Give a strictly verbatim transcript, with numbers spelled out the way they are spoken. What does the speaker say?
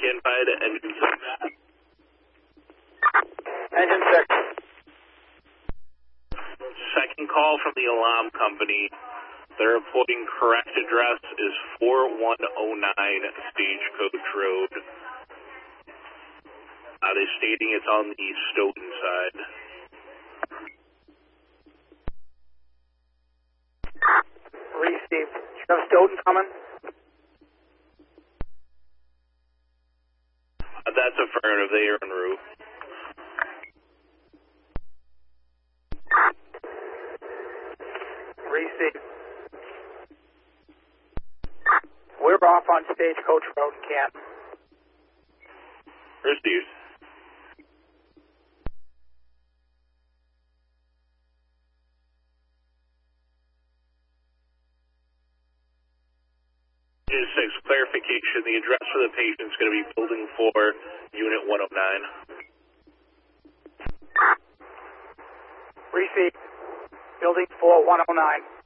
stand by to engine six. Engine six. Second call from the alarm company. They're reporting correct address is four one oh nine Stagecoach Road. Uh, they're stating it's on the Stoughton side. Received. Sheriff Stoughton coming? Uh, that's affirmative. They are en route. Received. We're off on Stagecoach Road in Canton. Received. Six, clarification. The address for the patient is going to be Building four, Unit one oh nine. Received. Building four, one oh nine.